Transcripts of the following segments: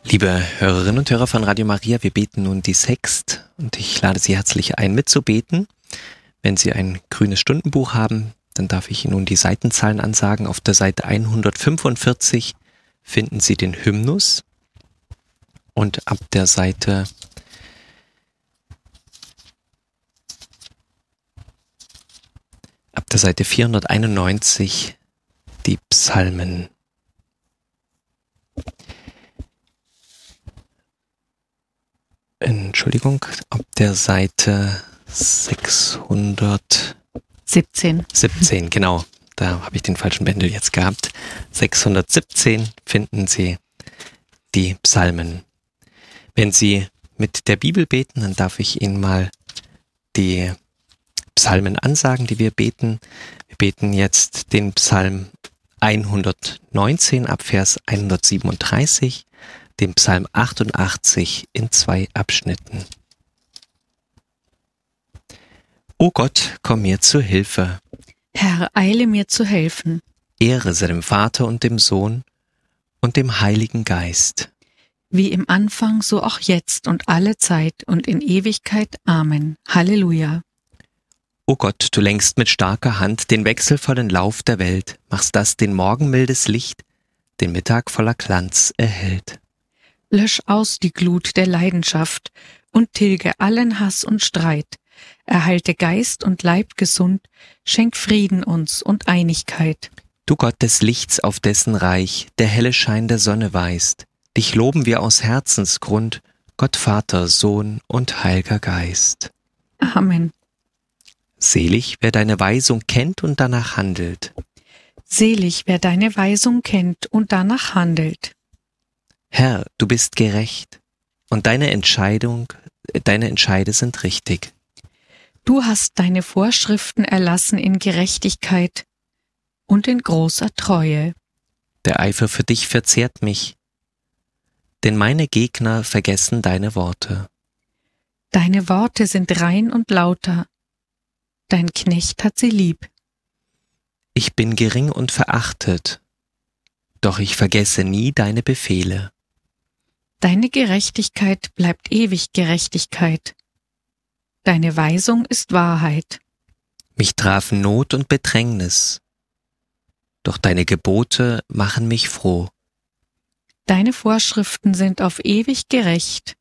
Liebe Hörerinnen und Hörer von Radio Maria, wir beten nun die Sext und ich lade Sie herzlich ein, mitzubeten. Wenn Sie ein grünes Stundenbuch haben, dann darf ich Ihnen nun die Seitenzahlen ansagen. Auf der Seite 145 finden Sie den Hymnus und ab der Seite 491 die Psalmen. Entschuldigung, ab der Seite 617, genau, da habe ich den falschen Bändel jetzt gehabt. 617 finden Sie die Psalmen. Wenn Sie mit der Bibel beten, dann darf ich Ihnen mal die Psalmen ansagen, die wir beten. Wir beten jetzt den Psalm 119 ab Vers 137, den Psalm 88 in 2 Abschnitten. O Gott, komm mir zu Hilfe. Herr, eile mir zu helfen. Ehre sei dem Vater und dem Sohn und dem Heiligen Geist. Wie im Anfang, so auch jetzt und alle Zeit und in Ewigkeit. Amen. Halleluja. O Gott, du lenkst mit starker Hand den wechselvollen Lauf der Welt, machst, dass den Morgen mildes Licht den Mittag voller Glanz erhellt. Lösch aus die Glut der Leidenschaft und tilge allen Hass und Streit. Erhalte Geist und Leib gesund, schenk Frieden uns und Einigkeit. Du Gott des Lichts, auf dessen Reich der helle Schein der Sonne weist, dich loben wir aus Herzensgrund, Gott Vater, Sohn und Heiliger Geist. Amen. Selig, wer deine Weisung kennt und danach handelt. Selig, wer deine Weisung kennt und danach handelt. Herr, du bist gerecht und deine Entscheide sind richtig. Du hast deine Vorschriften erlassen in Gerechtigkeit und in großer Treue. Der Eifer für dich verzehrt mich, denn meine Gegner vergessen deine Worte. Deine Worte sind rein und lauter, dein Knecht hat sie lieb. Ich bin gering und verachtet, doch ich vergesse nie deine Befehle. Deine Gerechtigkeit bleibt ewig Gerechtigkeit. Deine Weisung ist Wahrheit. Mich trafen Not und Bedrängnis, doch deine Gebote machen mich froh. Deine Vorschriften sind auf ewig gerecht.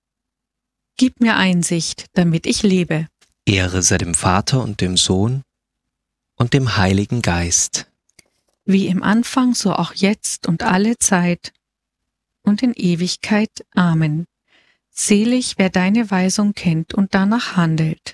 Gib mir Einsicht, damit ich lebe. Ehre sei dem Vater und dem Sohn und dem Heiligen Geist. Wie im Anfang, so auch jetzt und alle Zeit und in Ewigkeit. Amen. Selig, wer deine Weisung kennt und danach handelt.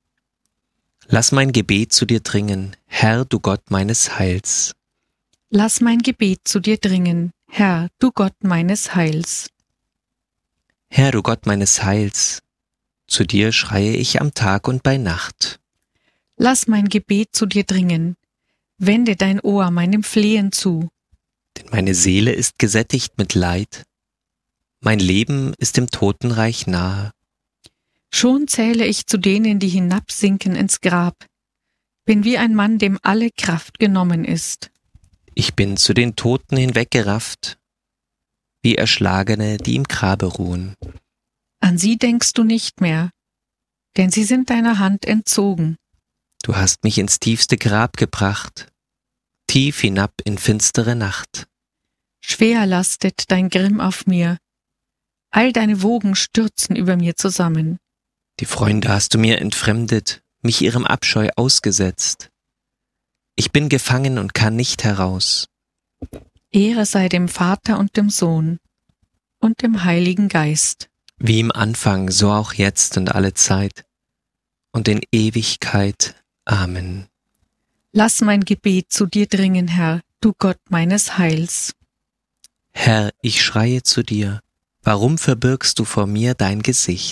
Lass mein Gebet zu dir dringen, Herr, du Gott meines Heils. Lass mein Gebet zu dir dringen, Herr, du Gott meines Heils. Herr, du Gott meines Heils, zu dir schreie ich am Tag und bei Nacht. Lass mein Gebet zu dir dringen, wende dein Ohr meinem Flehen zu. Denn meine Seele ist gesättigt mit Leid, mein Leben ist dem Totenreich nahe. Schon zähle ich zu denen, die hinabsinken ins Grab, bin wie ein Mann, dem alle Kraft genommen ist. Ich bin zu den Toten hinweggerafft, wie Erschlagene, die im Grabe ruhen. An sie denkst du nicht mehr, denn sie sind deiner Hand entzogen. Du hast mich ins tiefste Grab gebracht, tief hinab in finstere Nacht. Schwer lastet dein Grimm auf mir, all deine Wogen stürzen über mir zusammen. Die Freunde hast du mir entfremdet, mich ihrem Abscheu ausgesetzt. Ich bin gefangen und kann nicht heraus. Ehre sei dem Vater und dem Sohn und dem Heiligen Geist. Wie im Anfang, so auch jetzt und alle Zeit und in Ewigkeit. Amen. Lass mein Gebet zu dir dringen, Herr, du Gott meines Heils. Herr, ich schreie zu dir, warum verbirgst du vor mir dein Gesicht?